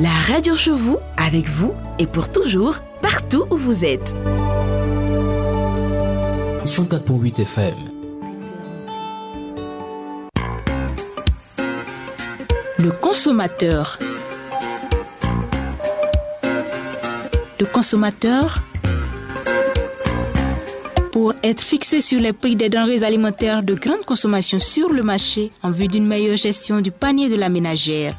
La radio chez vous, avec vous et pour toujours, partout où vous êtes. 104.8 FM. Le consommateur. Le consommateur, pour être fixé sur les prix des denrées alimentaires de grande consommation sur le marché en vue d'une meilleure gestion du panier de la ménagère.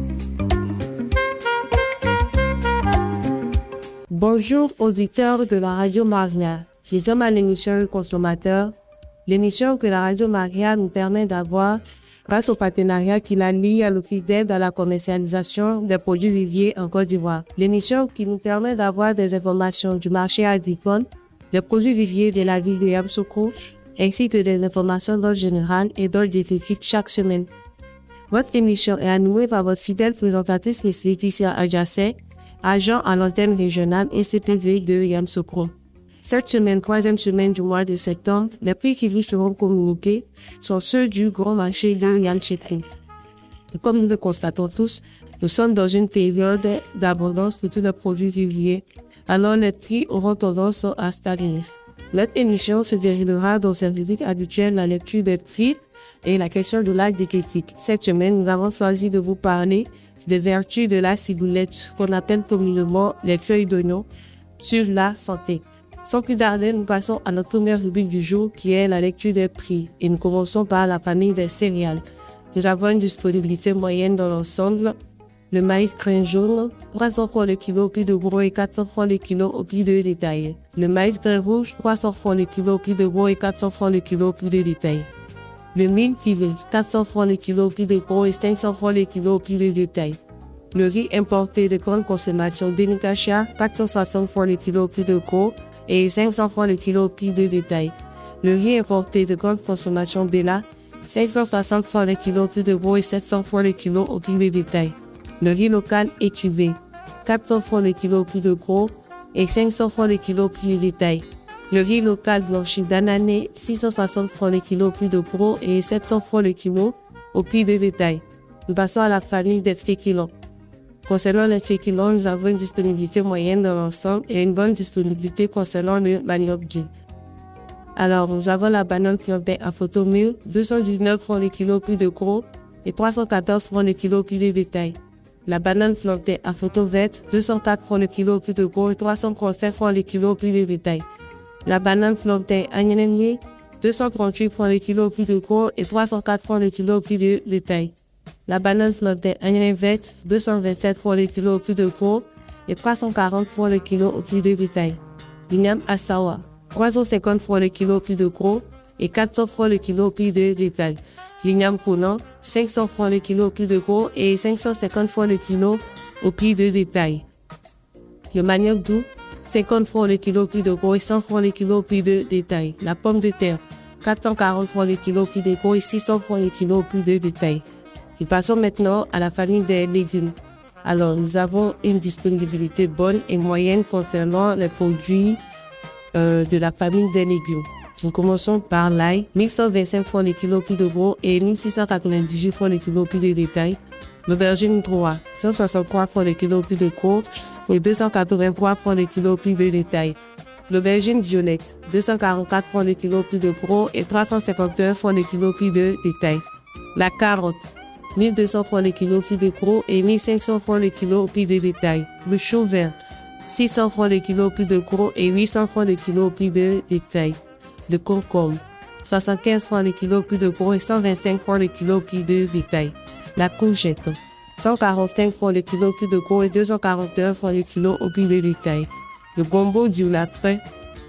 Bonjour auditeurs de la radio Maria. Je sommes à l'émission Le Consommateur, l'émission que la radio Maria nous permet d'avoir grâce au partenariat qui la lie à l'Office d'aide à la commercialisation des produits vivriers en Côte d'Ivoire. L'émission qui nous permet d'avoir des informations du marché agricole, des produits vivriers de la ville de Yamoussoukro, ainsi que des informations d'ordre général et d'ordre diététique chaque semaine. Votre émission est animée par votre fidèle présentatrice Laetitia Adjassé, agent à l'antenne régionale ICPV de Yamoussoukro. Cette semaine, troisième semaine du mois de septembre, les prix qui vous seront communiqués sont ceux du grand marché de Yamchetri. Comme nous le constatons tous, nous sommes dans une période d'abondance de tous les produits vivriers, alors les prix auront tendance à stagner. Notre émission se déroulera dans sa rubrique habituelle, la lecture des prix et la question de la diététique. Cette semaine, nous avons choisi de vous parler des vertus de la ciboulette, qu'on appelle communément les feuilles d'oignon, sur la santé. Sans plus tarder, nous passons à notre première rubrique du jour qui est la lecture des prix et nous commençons par la famille des céréales. Nous avons une disponibilité moyenne dans l'ensemble. Le maïs grain jaune, 300 francs le kilo au prix de gros et 400 francs le kilo au prix de détail. Le maïs grain rouge, 300 francs le kilo au prix de gros et 400 francs le kilo au prix de détail. Le mil filet, 400 francs le kilo au prix de gros et 500 francs le kilo au prix de détail. Le riz importé de grande consommation Dénicacha, 460 francs le kilo au prix de gros et 500 francs le kilo au prix de détail. Le riz importé de grande consommation Bella, 560 francs le kilo au prix de gros et 700 francs le kilo au prix de détail. Le riz local étuvé, 400 francs le kilo au prix de gros et 500 francs le kilo au prix de détail. Le riz local blanchi d'anané, 660 francs le kilo au prix de gros et 700 francs le kilo au prix de détail. Nous passons à la famille des féculents. Concernant les féculents, nous avons une disponibilité moyenne dans l'ensemble et une bonne disponibilité concernant le manioc dur. Alors, nous avons la banane flambée à photo mûre, 219 francs le kilo au prix de gros et 314 francs le kilo au prix de détail. La banane flambée à photo verte, 204 francs le kilo au prix de gros et 337 francs le kilo au prix de détail. La banane flambée à Nyenemye, 238 francs le kilo au prix de gros et 304 francs le kilo au prix de détail. La banane flambée à verte, 227 francs le kilo au prix de gros et 340 francs le kilo au prix de détail. L'igname Assawa, 350 francs le kilo au prix de gros et 400 francs le kilo au prix de détail. L'igname Kounan, 500 francs le kilo au prix de gros et 550 francs le kilo au prix de détail. Le manioc doux, 50 francs le kilo au prix de gros et 100 francs le kilo au prix de détail. La pomme de terre, 440 francs le kilo au prix de gros et 600 francs le kilo au prix de détail. Nous passons maintenant à la famille des légumes. Alors, nous avons une disponibilité bonne et moyenne concernant les produits de la famille des légumes. Nous commençons par l'ail, 1125 francs le kilo au prix de gros et 1698 francs le kilo au prix de détail. L'aubergine 3, 163 francs le kilo au prix de gros et 283 francs le kilo au prix de détail. L'aubergine violette, 244 francs le kilo au prix de gros et 351 francs le kilo au prix de détail. La carotte, 1200 francs le kilo au prix de gros et 1500 francs le kilo au prix de détail. Le chou vert, 600 francs le kilo au prix de gros et 800 francs le kilo au prix de détail. Le concombre, 75 francs le kilo au prix de gros et 125 francs le kilo au prix de détail. La courgette, 145 francs le kilo au prix de gros et 241 francs le kilo au prix de détail. Le gombo du lapin,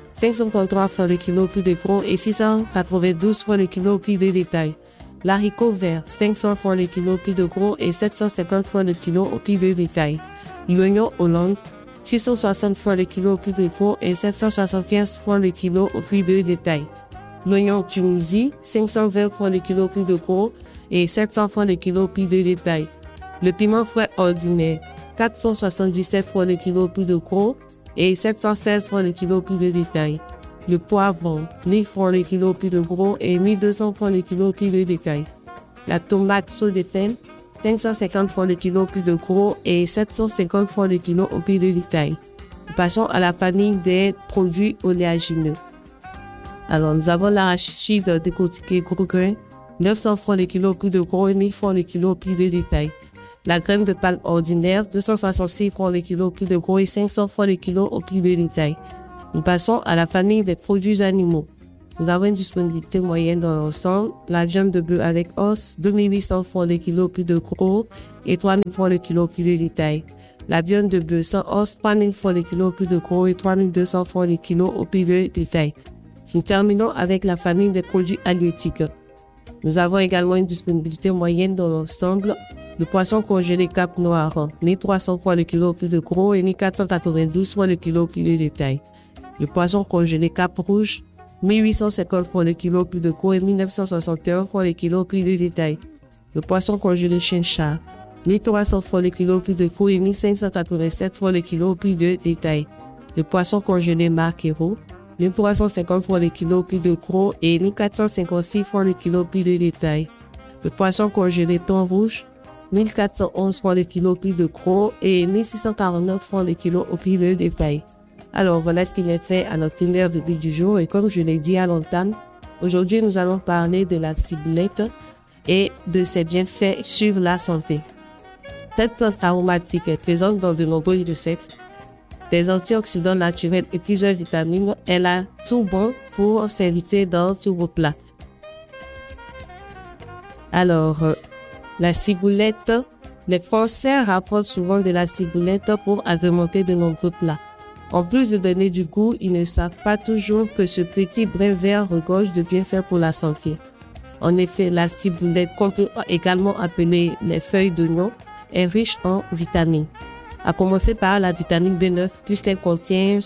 533 francs le kilo au prix de gros et 692 francs le kilo au prix de détail. L'haricot vert, 500 francs le kilo au prix de gros et 750 francs le kilo au prix de détail. L'oignon Hollande, 660 francs le kilo au prix de gros et 775 francs le kilo au prix de détail. L'oignon Tunisie, 520 francs le kilo au prix de gros et 700 francs le kilo au prix de détail. Le piment frais ordinaire, 477 francs le kilo au prix de gros et 716 francs le kilo au prix de détail. Le poivron, 1000 francs le kilo au prix de gros et 1200 francs le kilo au prix de détail. La tomate saut de thym, 550 francs le kilo au prix de gros et 750 francs le kilo au prix de détail. Passons à la famille des produits oléagineux. Alors, nous avons l'arachide décortiqué gros grain, 900 francs le kilo au prix de gros et 1000 francs le kilo au prix de détail. La graine de palme ordinaire, 266 francs le kilo au prix de gros et 500 francs le kilo au prix de détail. Nous passons à la famille des produits animaux. Nous avons une disponibilité moyenne dans l'ensemble. La viande de bœuf avec os, 2800 francs le kilo au prix de gros et 3000 francs le kilo au prix de détail. La viande de bœuf sans os, 3000 francs le kilo au prix de gros et 3200 francs le kilo au prix de détail. Nous terminons avec la famille des produits halieutiques. Nous avons également une disponibilité moyenne dans l'ensemble. Le poisson congelé Cap Noir, 1300 francs le kilo au prix de gros et 1492 francs le kilo au prix de détail. Le poisson congelé Cap Rouge, 1850 francs le kilo au prix de gros et 1961 francs le kilo au prix de détail. Le poisson congelé Chincha, 1300 francs le kilo au prix de gros et 1587 francs le kilo au prix de détail. Le poisson congelé Marquero, 1350 francs le kilo au prix de gros et 1456 francs le kilo au prix de détail. Le poisson congelé Thon Rouge, 1411 francs le kilo au prix de gros et 1649 francs le kilo au prix de détail. Alors voilà ce qui m'est fait à notre première rubrique du jour et comme je l'ai dit à l'entame, aujourd'hui nous allons parler de la ciboulette et de ses bienfaits sur la santé. Cette plante aromatique est présente dans de nombreuses recettes, des antioxydants naturels et plusieurs vitamines. Elle a tout bon pour s'inviter dans tous vos plats. Alors, la ciboulette, les Français rapportent souvent de la ciboulette pour agrémenter de nombreux plats. En plus de donner du goût, ils ne savent pas toujours que ce petit brin vert regorge de bienfaits pour la santé. En effet, la ciboulette, également appelée les feuilles d'oignon, est riche en vitamines. À commencer par la vitamine B9, puisqu'elle contient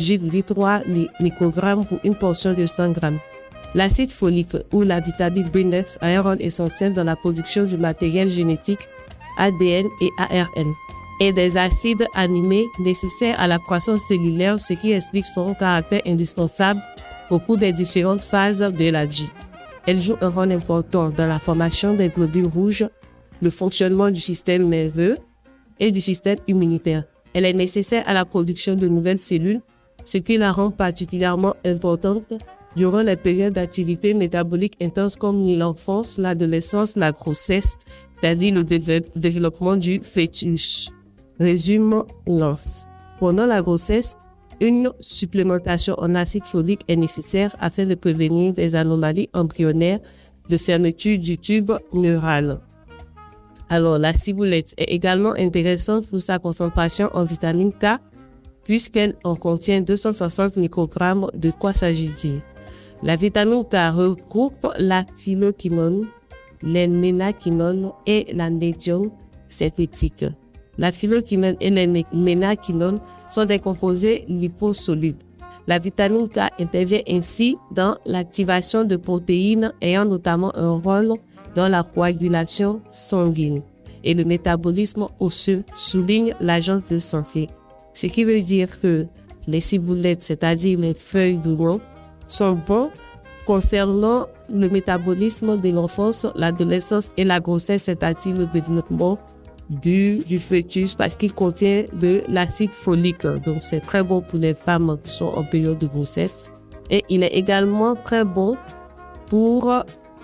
78,3 microgrammes pour une portion de 100 grammes. L'acide folique ou la vitamine B9 a un rôle essentiel dans la production du matériel génétique, ADN et ARN, et des acides aminés nécessaires à la croissance cellulaire, ce qui explique son caractère indispensable au cours des différentes phases de la vie. Elle joue un rôle important dans la formation des globules rouges, le fonctionnement du système nerveux et du système immunitaire. Elle est nécessaire à la production de nouvelles cellules, ce qui la rend particulièrement importante durant les périodes d'activité métabolique intense comme l'enfance, l'adolescence, la grossesse, c'est-à-dire le développement du fœtus. Résumons l'os. Pendant la grossesse, une supplémentation en acide folique est nécessaire afin de prévenir des anomalies embryonnaires de fermeture du tube neural. Alors, la ciboulette est également intéressante pour sa concentration en vitamine K, puisqu'elle en contient 260 microgrammes. De quoi s'agit-il? La vitamine K regroupe la phylloquinone, les ménaquinones et la médium synthétique. La phylloquinone et les ménaquinones sont des composés liposolubles. La vitamine K intervient ainsi dans l'activation de protéines ayant notamment un rôle dans la coagulation sanguine et le métabolisme osseux, souligne l'agence de santé. Ce qui veut dire que les ciboulettes, c'est-à-dire les feuilles d'oignon, sont bons concernant le métabolisme de l'enfance, l'adolescence et la grossesse, c'est-à-dire le développement du fœtus parce qu'il contient de l'acide folique. Donc c'est très bon pour les femmes qui sont en période de grossesse. Et il est également très bon pour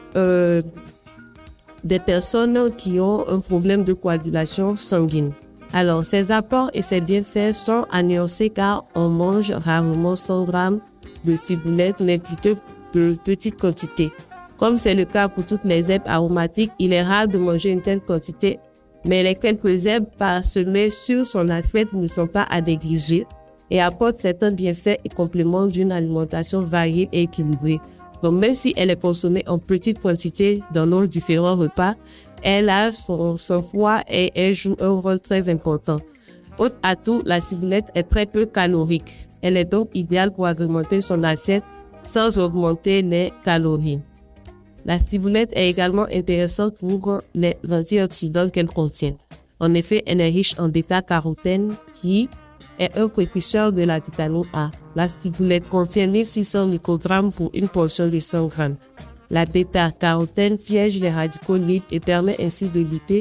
des personnes qui ont un problème de coagulation sanguine. Alors, ces apports et ces bienfaits sont à nuancer car on mange rarement 100 grammes de ciboulette, mais plutôt de petites quantités. Comme c'est le cas pour toutes les herbes aromatiques, il est rare de manger une telle quantité, mais les quelques herbes parsemées sur son assiette ne sont pas à négliger et apportent certains bienfaits et compléments d'une alimentation variée et équilibrée. Donc, même si elle est consommée en petite quantité dans nos différents repas, elle a son poids et elle joue un rôle très important. Autre atout, la ciboulette est très peu calorique. Elle est donc idéale pour agrémenter son assiette sans augmenter les calories. La ciboulette est également intéressante pour les antioxydants qu'elle contient. En effet, elle est riche en bêta-carotène qui est un précurseur de la vitamine A. La ciboulette contient 1600 microgrammes pour une portion de 100 grammes. La bêta-carotène piège les radicaux libres et permet ainsi de lutter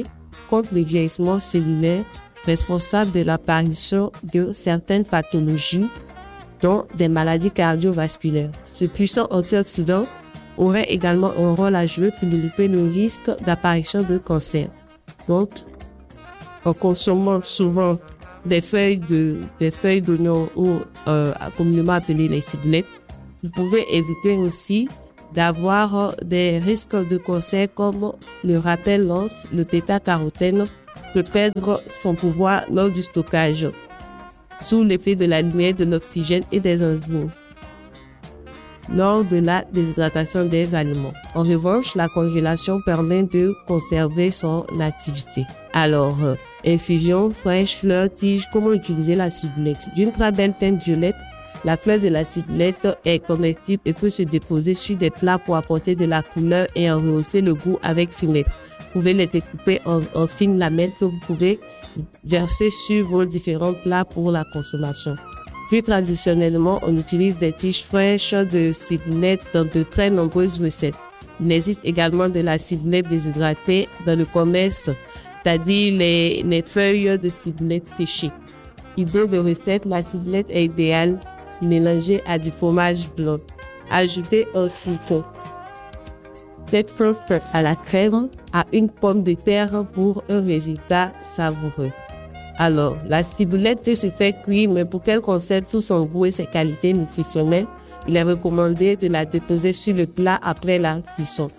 contre le vieillissement cellulaire responsable de l'apparition de certaines pathologies, dont des maladies cardiovasculaires. Ce puissant antioxydant aurait également un rôle à jouer pour limiter le risque d'apparition de cancer. Donc, en consommant souvent des feuilles d'oignon ou communément appelées les ciblettes, vous pouvez éviter aussi d'avoir des risques de cancer comme le rappel lance, le θ-carotène peut perdre son pouvoir lors du stockage, sous l'effet de la lumière, de l'oxygène et des enzymes, lors de la déshydratation des aliments. En revanche, la congélation permet de conserver son activité. Alors, infusion, fraîche, fleur, tige, comment utiliser la ciboulette? D'une très belle teinte violette, la fleur de la ciboulette est comestible et peut se déposer sur des plats pour apporter de la couleur et en rehausser le goût avec finesse. Vous pouvez les découper en fines lamelles que vous pouvez verser sur vos différents plats pour la consommation. Puis traditionnellement, on utilise des tiges fraîches de ciboulette dans de très nombreuses recettes. Il existe également de la ciboulette déshydratée dans le commerce, c'est-à-dire les feuilles de ciboulette séchées. Idée de recette, la ciboulette est idéale mélangée à du fromage blanc. Ajoutez un citron, peut-être à la crème, à une pomme de terre pour un résultat savoureux. Alors, la ciboulette peut se faire cuire, mais pour qu'elle conserve tout son goût et ses qualités nutritionnelles, il est recommandé de la déposer sur le plat après la cuisson.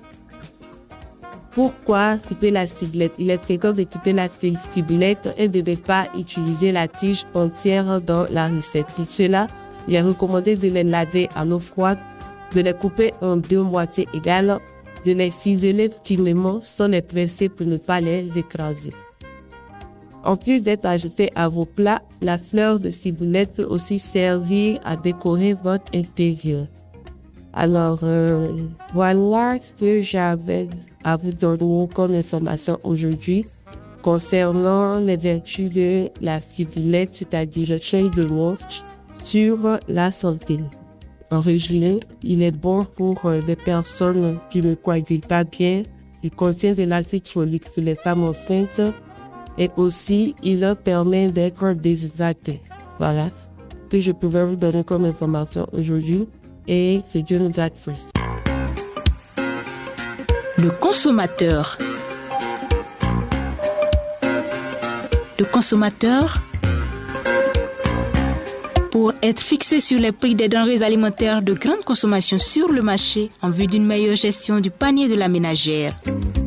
Pourquoi couper la ciboulette? Il est fréquent de couper la ciboulette et de ne pas utiliser la tige entière dans la recette. Pour cela, il est recommandé de les laver à l'eau froide, de les couper en 2 moitiés égales, de les ciseler finement sans les presser pour ne pas les écraser. En plus d'être ajoutée à vos plats, la fleur de ciboulette peut aussi servir à décorer votre intérieur. Alors, voilà ce que j'avais à vous donner comme information aujourd'hui concernant les vertus de la ciboulette, c'est-à-dire le feuille de roche, sur la santé. En résumé, il est bon pour des personnes qui ne coagulent pas bien, il contient de l'acide folique pour les femmes enceintes et aussi il leur permet d'être déshydratés. Voilà ce que je pouvais vous donner comme information aujourd'hui et que Dieu nous garde tous. Le consommateur. Le consommateur, pour être fixé sur les prix des denrées alimentaires de grande consommation sur le marché en vue d'une meilleure gestion du panier de la ménagère.